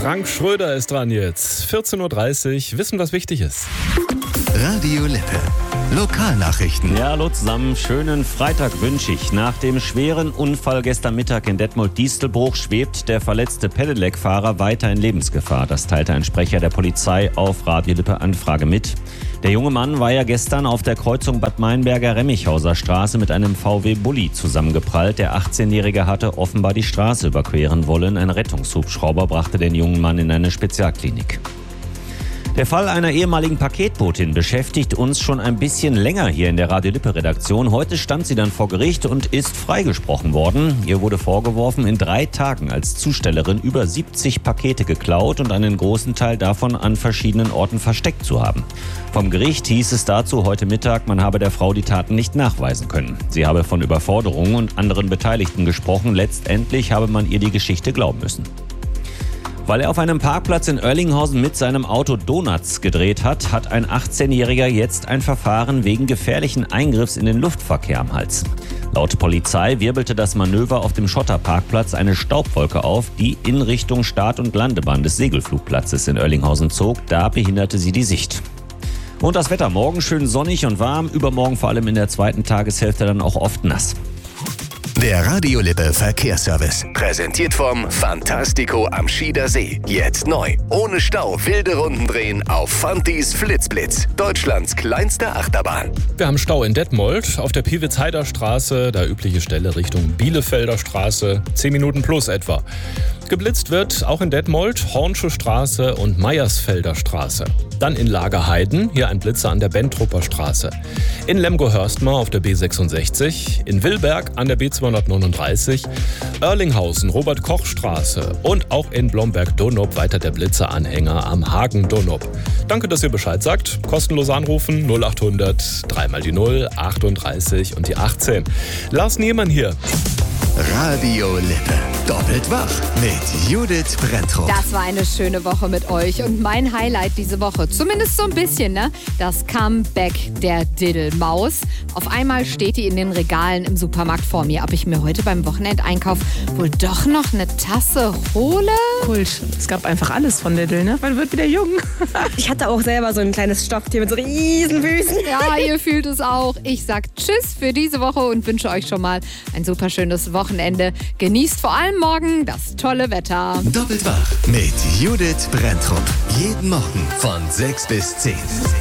Frank Schröder ist dran jetzt. 14.30 Uhr. Wissen, was wichtig ist. Radio Lippe. Lokalnachrichten. Ja, hallo zusammen. Schönen Freitag wünsche ich. Nach dem schweren Unfall gestern Mittag in Detmold-Distelbruch schwebt der verletzte Pedelec-Fahrer weiter in Lebensgefahr. Das teilte ein Sprecher der Polizei auf Radio Lippe Anfrage mit. Der junge Mann war ja gestern auf der Kreuzung Bad Meinberger-Remmichhauser Straße mit einem VW-Bulli zusammengeprallt. Der 18-Jährige hatte offenbar die Straße überqueren wollen. Ein Rettungshubschrauber brachte den jungen Mann in eine Spezialklinik. Der Fall einer ehemaligen Paketbotin beschäftigt uns schon ein bisschen länger hier in der Radio Lippe-Redaktion. Heute stand sie dann vor Gericht und ist freigesprochen worden. Ihr wurde vorgeworfen, in 3 Tagen als Zustellerin über 70 Pakete geklaut und einen großen Teil davon an verschiedenen Orten versteckt zu haben. Vom Gericht hieß es dazu heute Mittag, man habe der Frau die Taten nicht nachweisen können. Sie habe von Überforderung und anderen Beteiligten gesprochen. Letztendlich habe man ihr die Geschichte glauben müssen. Weil er auf einem Parkplatz in Oerlinghausen mit seinem Auto Donuts gedreht hat, hat ein 18-Jähriger jetzt ein Verfahren wegen gefährlichen Eingriffs in den Luftverkehr am Hals. Laut Polizei wirbelte das Manöver auf dem Schotterparkplatz eine Staubwolke auf, die in Richtung Start- und Landebahn des Segelflugplatzes in Oerlinghausen zog. Da behinderte sie die Sicht. Und das Wetter morgen schön sonnig und warm, übermorgen vor allem in der zweiten Tageshälfte dann auch oft nass. Der Radio Lippe Verkehrsservice. Präsentiert vom Fantastico am Schieder See. Jetzt neu. Ohne Stau wilde Runden drehen auf Fantis Flitzblitz. Deutschlands kleinste Achterbahn. Wir haben Stau in Detmold auf der Piewitz-Heider Straße, da übliche Stelle Richtung Bielefelder Straße, 10 Minuten plus etwa. Geblitzt wird auch in Detmold, Hornsche Straße und Meiersfelder Straße. Dann in Lagerheiden, hier ein Blitzer an der Bentrupper Straße. In Lemgo-Hörstmar auf der B66, in Willberg an der B239, Oerlinghausen, Robert-Koch-Straße und auch in Blomberg-Donop weiter der Blitzeranhänger am Hagen-Donop. Danke, dass ihr Bescheid sagt. Kostenlos anrufen 0800 3 mal die 0, 38 und die 18. Lars Niemann hier. Radio Lippe. Doppelt wach mit Judith Brenntrup. Das war eine schöne Woche mit euch und mein Highlight diese Woche, zumindest so ein bisschen, das Comeback der Diddelmaus. Auf einmal steht die in den Regalen im Supermarkt vor mir, ob ich mir heute beim Wochenendeinkauf wohl doch noch eine Tasse hole. Kult. Es gab einfach alles von Diddle, ne? Man wird wieder jung. Ich hatte auch selber so ein kleines Stofftier mit so riesen Füßen. Ja, ihr fühlt es auch. Ich sag Tschüss für diese Woche und wünsche euch schon mal ein super schönes Wochenende. Genießt vor allem morgen das tolle Wetter. Doppelt wach mit Judith Brenntrup. Jeden Morgen von 6 bis 10.